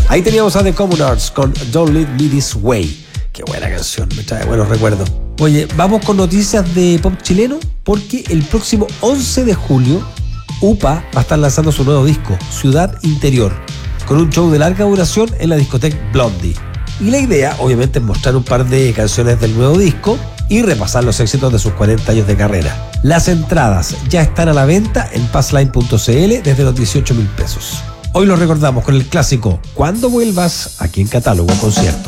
Ahí teníamos a The Communards con Don't Leave Me This Way. Qué buena canción, me trae buenos recuerdos. Oye, vamos con noticias de pop chileno, porque el próximo 11 de julio UPA va a estar lanzando su nuevo disco, Ciudad Interior, con un show de larga duración en la discoteca Blondie. Y la idea, obviamente, es mostrar un par de canciones del nuevo disco y repasar los éxitos de sus 40 años de carrera. Las entradas ya están a la venta en passline.cl desde los 18.000 pesos. Hoy lo recordamos con el clásico Cuando Vuelvas, aquí en Catálogo Concierto.